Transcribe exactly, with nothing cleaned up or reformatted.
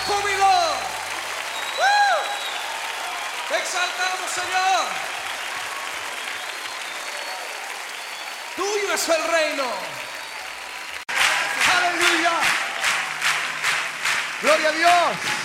júbilo. ¡Uh! Te exaltamos, Señor. Tuyo es el reino. Aleluya. Gloria a Dios.